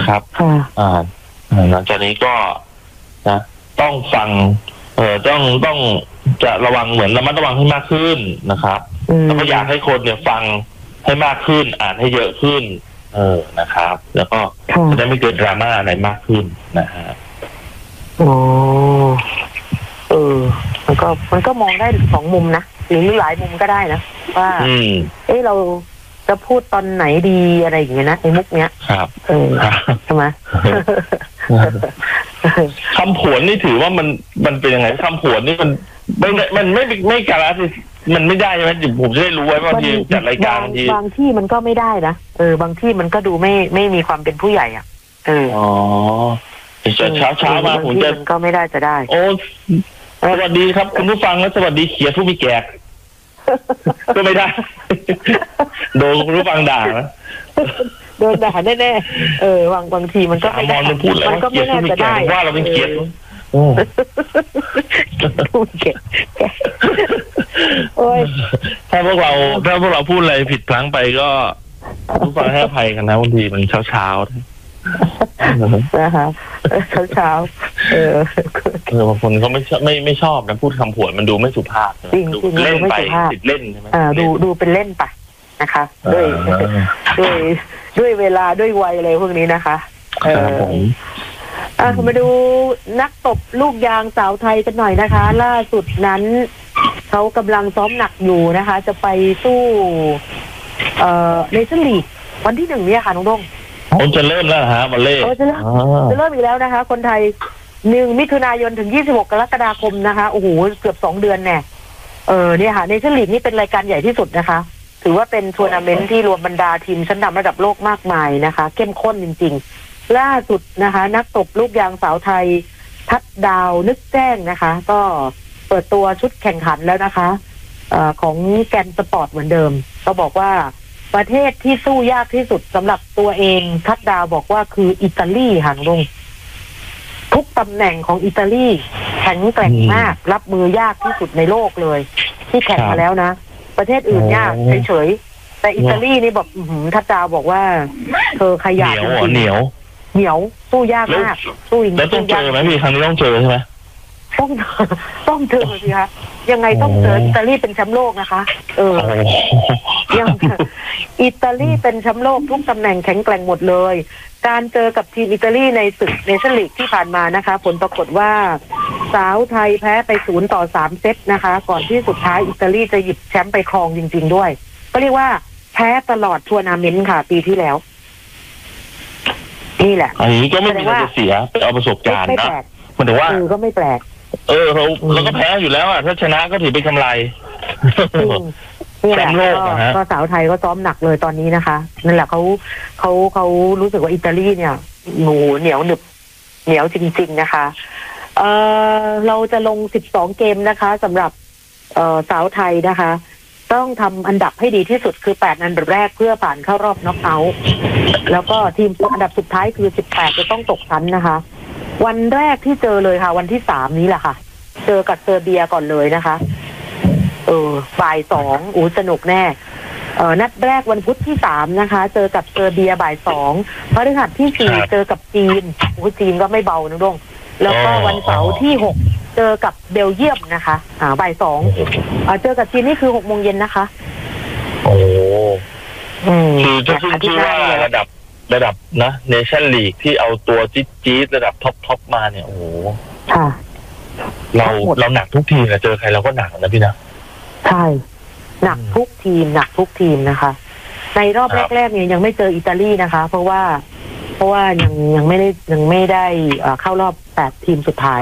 นะครับหลังจากนี้ก็นะต้องฟังต้องจะระวังเหมือนระมัดระวังให้มากขึ้นนะครับแล้วก็อยากให้คนเนี่ยฟังให้มากขึ้นอ่านให้เยอะขึ้นนะครับแล้วก็จะได้ไม่เกิดดราม่าอะไรมากขึ้นนะฮะมันก็มองได้สองมุมนะหรือหลายมุมก็ได้นะว่าเราจะพูดตอนไหนดีอะไรอย่างเงี้ยนะไอ้มุกเนี้ยครับใช่ไหมคำผวนนี่ถือว่ามันเป็นยังไงคำผวนนี่มันไม่การันตีมันไม่ได้ใช่ไหมผมจะได้รู้ไว้บางทีจัดรายการบางที่มันก็ไม่ได้นะบางที่มันก็ดูไม่มีความเป็นผู้ใหญ่อ่ะเช้ามาผมจะก็ไม่ได้จะได้โอ้สวัสดีครับคุณผู้ฟังและสวัสดีเขียผู้มีแกกก็ไม่ได้โดนคุณผู้ฟังด่านะโดนด่าแน่ๆบางทีมันก็ไม่ได้มันก็ไม่น่าจะได้ว่าเราเป็นเขียถ้าพวกเราพูดอะไรผิดพลั้งไปก็ผู้ฟังให้อภัยกันนะบางทีมันเช้านะคะเช้าบางคนเขาไม่ชอบนะพูดคำผวนมันดูไม่สุภาพจริงเล่นไปติดเล่นใช่ไหมดูเป็นเล่นไปนะคะด้วยเวลาด้วยวัยอะไรพวกนี้นะคะมาดูนักตบลูกยางสาวไทยกันหน่อยนะคะล่าสุดนั้นเขากำลังซ้อมหนักอยู่นะคะจะไปสู้เนชั่นลีกวันที่1เนี่ยค่ะน้องดงผมจะเริ่มแล้วฮะวันเล่จะเริ่มอีกแล้วนะคะคนไทย1 มิถุนายนถึง26 กรกฎาคมนะคะโอ้โหเกือบ2 เดือนแน่เนี่ยค่ะเนชั่นลีกนี่เป็นรายการใหญ่ที่สุดนะคะถือว่าเป็นทัวร์นาเมนต์ที่รวมบรรดาทีมชั้นนำระดับโลกมากมายนะคะเข้มข้นจริงๆล่าสุดนะคะนักตบลูกยางสาวไทยทัดดาวนึกแจ้งนะคะก็เปิดตัวชุดแข่งขันแล้วนะคะของแกนสปอร์ตเหมือนเดิมก็บอกว่าประเทศที่สู้ยากที่สุดสำหรับตัวเองทัดดาวบอกว่าคืออิตาลีค่ะลุงทุกตำแหน่งของอิตาลีแข็งแกร่งมากรับมือยากที่สุดในโลกเลยที่แข่งมาแล้วนะประเทศอื่นยากเฉยๆแต่อิตาลีนี่บอกทัดดาวบอกว่าเธอขยันเหนียวสู้ยากมากสู้อีกแล้วต้องเจอไหมพี่ครั้งนี้ต้องเจอใช่ไหมต้องเจอสิคะยังไงต้องเจออิตาลีเป็นแชมป์โลกนะคะยังอิตาลีเป็นแชมป์โลกทุกตำแหน่งแข็งแกร่งหมดเลยการเจอกับทีมอิตาลีในศึกเนชั่นลีกที่ผ่านมานะคะผลปรากฏว่าสาวไทยแพ้ไป0-3 เซตนะคะก่อนที่สุดท้ายอิตาลีจะหยิบแชมป์ไปครองจริงๆด้วยก็เรียกว่าแพ้ตลอดทัวร์นาเมนต์ค่ะปีที่แล้วนี่แหละอันนี้ก็ไม่มีอะไรจะเสียไปเอาประสบการณ์นะมันถือว่าก็ไม่แปลกเราก็แพ้อยู่แล้วอ่ะถ้าชนะก็ถือเป็นกำไรนี่แหละก็สาวไทยก็ซ้อมหนักเลยตอนนี้นะคะนั่นแหละเขารู้สึกว่าอิตาลีเนี่ยเหนียวหนึบเหนียวจริงๆนะคะเราจะลง12 เกมนะคะสำหรับสาวไทยนะคะต้องทำอันดับให้ดีที่สุดคือ8 อันดับแรกเพื่อผ่านเข้ารอบน็อกเอาท์แล้วก็ทีมอันดับสุดท้ายคือ18จะต้องตกชั้นนะคะวันแรกที่เจอเลยค่ะวันที่3นี้แหละค่ะเจอกับเซอร์เบียก่อนเลยนะคะบ่าย 2สนุกแน่นัดแรกวันพุธที่3นะคะเจอกับเซอร์เบียบ่าย 2พฤหัสที่4เจอกับจีนจีนก็ไม่เบานะดงแล้วก็วันเสาร์ที่6เจอกับเบลเยียมนะคะบ่าย 2เจอกับจีนนี่คือ6 โมงเย็นนะคะโอ้คือจะขึ้นชื่อว่าระดับนะเนชั่นลีกที่เอาตัวจี๊ดระดับท็อปมาเนี่ยโอ้โหเราหนักทุกทีนะเจอใครเราก็หนักนะพี่นะใช่หนักทุกทีมนะคะในรอบแรกๆเนี่ยยังไม่เจออิตาลีนะคะเพราะว่ายังไม่ได้เข้ารอบ8 ทีมสุดท้าย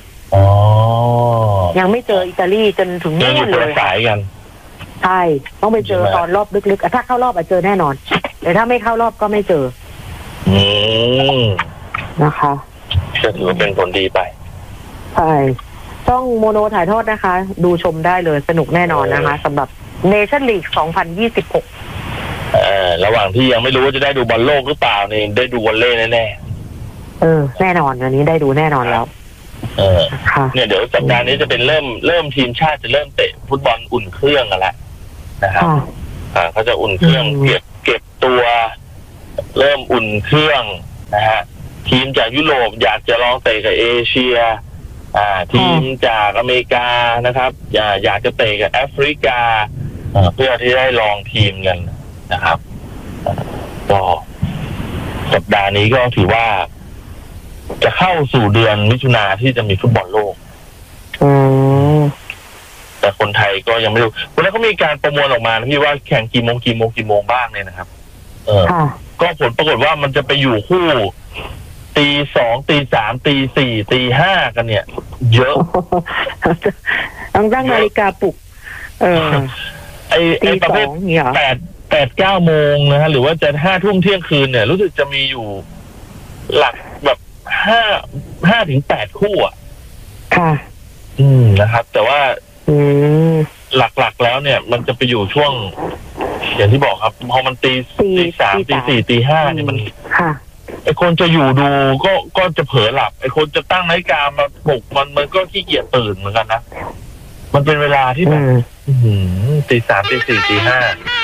ยังไม่เจออิตาลีจนถึงนู่นเลยสายกันใช่ต้องไปเจอตอนรอบลึกๆถ้าเข้ารอบเจอแน่นอนแต่ถ้าไม่เข้ารอบก็ไม่เจอนะคะก็ถือว่าเป็นผลดีไปใช่ต้องโมโนถ่ายทอดนะคะดูชมได้เลยสนุกแน่นอนนะคะสำหรับเนชั่นลีก 2026 ระหว่างที่ยังไม่รู้ว่าจะได้ดูบอลโลกหรือเปล่านี่ได้ดูวอลเลย์แน่แน่นอนอันนี้ได้ดูแน่นอนแล้วเนี่ยเดี๋ยวสัปดาห์นี้จะเป็นเริ่มทีมชาติจะเริ่มเตะฟุตบอลอุ่นเครื่องกันแล้วนะครับเขาจะอุ่นเครื่องเก็บตัวเริ่มอุ่นเครื่องนะฮะทีมจากยุโรปอยากจะลองเตะกับเอเชียทีมจากอเมริกานะครับอยากจะเตะกับแอฟริกาเพื่อที่ได้ลองทีมกันนะครับก็สัปดาห์นี้ก็ถือว่าจะเข้าสู่เดือนมิถุนาที่จะมีฟุตบอลโลกแต่คนไทยก็ยังไม่รู้วันนั้นเขามีการประมวลออกมาพี่ว่าแข่งกี่โมงบ้างเนี่ยนะครับก็ผลปรากฏว่ามันจะไปอยู่คู่ตีสองตีสามตีสี่ตีห้ากันเนี่ยเยอะต้องตั้งนาฬิกาปลุกไอประเภท8-9 โมงนะฮะหรือว่าจะ5 ทุ่มเที่ยงคืนเนี่ยรู้สึกจะมีอยู่หลักแบบ5-8 คู่อ่ะค่ะนะครับแต่ว่าหลักๆแล้วเนี่ยมันจะไปอยู่ช่วงอย่างที่บอกครับพอมันตีสามตีสี่ตีห้าเนี่ยมันไอคนจะอยู่ดูก็จะเผลอหลับไอคนจะตั้งนาฬิกามาปลุกมันก็ขี้เกียจตื่นเหมือนกันนะมันเป็นเวลาที่แบบตีสามตีสี่ตีห้า